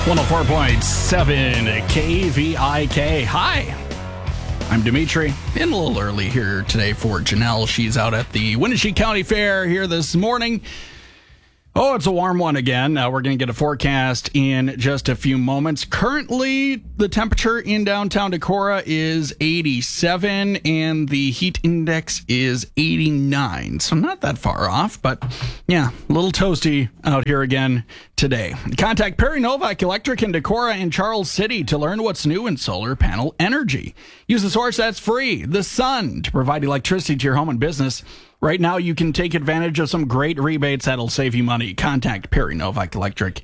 104.7 KVIK. Hi, I'm Dimitri. In a little early here today for Janelle. She's out at the Wenatchee County Fair here this morning. Oh, it's a warm one again. We're going to get a forecast in just a few moments. Currently, the temperature in downtown Decorah is 87 and the heat index is 89. So not that far off, but yeah, a little toasty out here again today. Contact Perry Novak Electric in Decorah and Charles City to learn what's new in solar panel energy. Use the source that's free, the sun, to provide electricity to your home and business. Right now, you can take advantage of some great rebates that'll save you money. Contact Perry Novak Electric.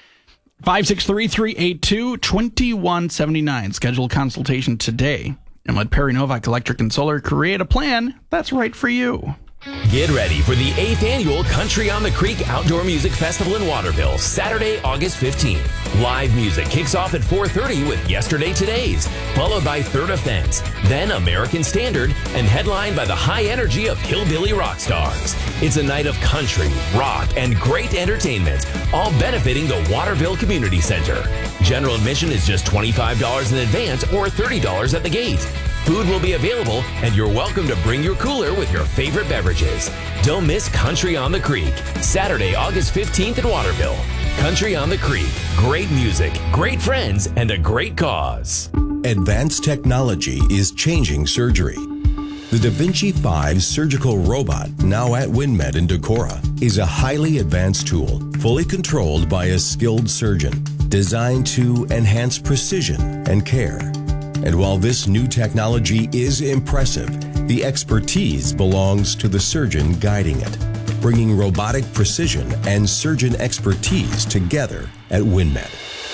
563-382-2179. Schedule a consultation today and let Perry Novak Electric and Solar create a plan that's right for you. Get ready for the 8th annual Country on the Creek Outdoor Music Festival in Waterville, Saturday, August 15th. Live music kicks off at 4:30 with Yesterday Todays, followed by Third Offense, then American Standard, and headlined by the high energy of Hillbilly Rock Stars. It's a night of country, rock, and great entertainment, all benefiting the Waterville Community Center. General admission is just $25 in advance or $30 at the gate. Food will be available, and you're welcome to bring your cooler with your favorite beverages. Don't miss Country on the Creek, Saturday, August 15th in Waterville. Country on the Creek, great music, great friends, and a great cause. Advanced technology is changing surgery. The Da Vinci 5 surgical robot, now at WinMed in Decorah, is a highly advanced tool, fully controlled by a skilled surgeon, designed to enhance precision and care. And while this new technology is impressive, the expertise belongs to the surgeon guiding it, bringing robotic precision and surgeon expertise together at WinMed.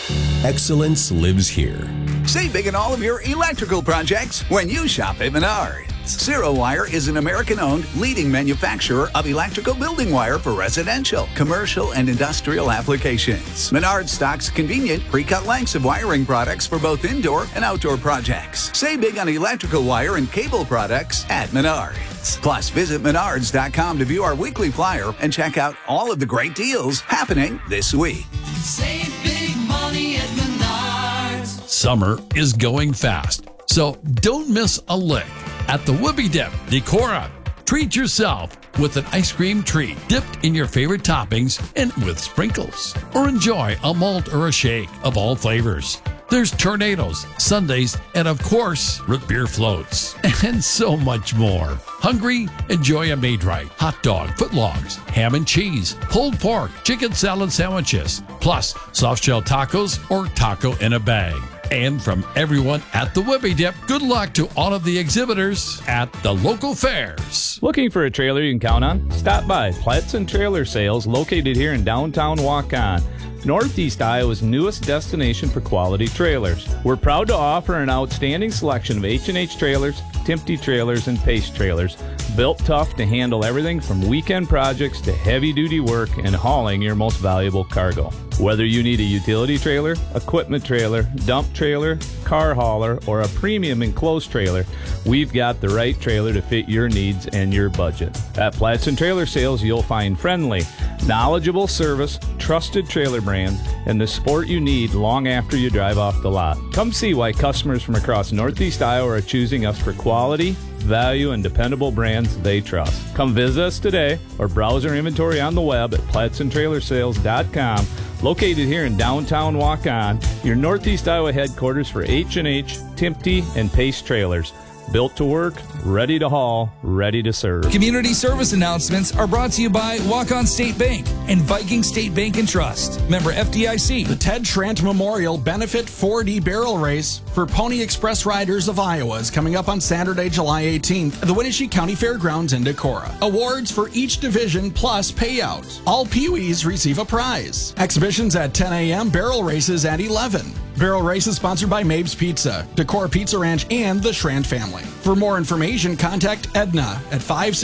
Excellence lives here. Save big in all of your electrical projects when you shop at Menards. Zero Wire is an American-owned leading manufacturer of electrical building wire for residential, commercial, and industrial applications. Menards stocks convenient pre-cut lengths of wiring products for both indoor and outdoor projects. Save big on electrical wire and cable products at Menards. Plus, visit Menards.com to view our weekly flyer and check out all of the great deals happening this week. Save big money at Menards. Summer is going fast, so don't miss a lick. At the Whoopie Dip, Decorah, treat yourself with an ice cream treat dipped in your favorite toppings and with sprinkles. Or enjoy a malt or a shake of all flavors. There's tornadoes, sundaes, and of course, root beer floats. And so much more. Hungry? Enjoy a Maid-Rite, hot dog, footlongs, ham and cheese, pulled pork, chicken salad sandwiches, plus soft shell tacos or taco in a bag. And from everyone at the Whoopie Dip, good luck to all of the exhibitors at the local fairs. Looking for a trailer you can count on? Stop by Platts and Trailer Sales, located here in downtown Waukon, Northeast Iowa's newest destination for quality trailers. We're proud to offer an outstanding selection of H&H trailers, Timpte trailers, and Pace trailers, built tough to handle everything from weekend projects to heavy-duty work and hauling your most valuable cargo. Whether you need a utility trailer, equipment trailer, dump trailer, car hauler, or a premium enclosed trailer, we've got the right trailer to fit your needs and your budget. At Platts and Trailer Sales, you'll find friendly, knowledgeable service, trusted trailer brands, and the support you need long after you drive off the lot. Come see why customers from across Northeast Iowa are choosing us for quality, value, and dependable brands they trust. Come visit us today or browse our inventory on the web at plattsandtrailersales.com. Located here in downtown Waukon, your Northeast Iowa headquarters for H&H, Timpte, and Pace trailers. Built to work, ready to haul, ready to serve. Community service announcements are brought to you by Waukon State Bank and Viking State Bank and Trust. Member FDIC. The Ted Trant Memorial Benefit 4D Barrel Race for Pony Express Riders of Iowa is coming up on Saturday, July 18th at the Wenatchee County Fairgrounds in Decorah. Awards for each division plus payout. All Pee-wees receive a prize. Exhibitions at 10 a.m., barrel races at 11. Barrel Race is sponsored by Mabe's Pizza, Decorah Pizza Ranch, and the Schrant family. For more information, contact Edna at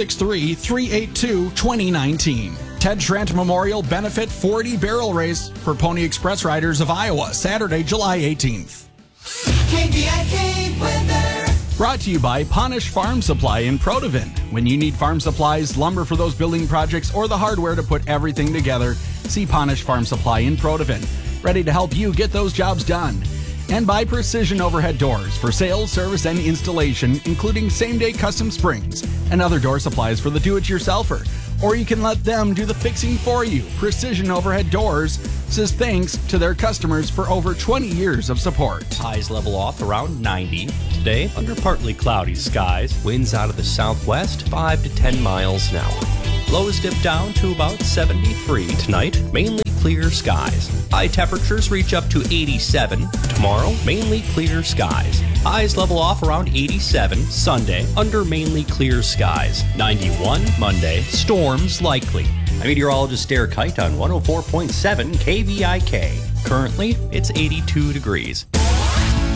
563-382-2019. Ted Schrant Memorial Benefit 4D Barrel Race for Pony Express Riders of Iowa, Saturday, July 18th. KVIK weather. Brought to you by Ponish Farm Supply in Protivin. When you need farm supplies, lumber for those building projects, or the hardware to put everything together, see Ponish Farm Supply in Protivin. ready to help you get those jobs done. And by Precision Overhead Doors for sales, service, and installation, including same-day custom springs and other door supplies for the do-it-yourselfer. Or you can let them do the fixing for you. Precision Overhead Doors says thanks to their customers for over 20 years of support. Highs level off around 90. Today, under partly cloudy skies. Winds out of the southwest, 5 to 10 miles an hour. Lows dip down to about 73 tonight, mainly clear skies. High temperatures reach up to 87. Tomorrow, mainly clear skies. Highs level off around 87 Sunday, under mainly clear skies. 91 Monday, storms likely. I'm meteorologist Derek Height on 104.7 KVIK. Currently, it's 82 degrees.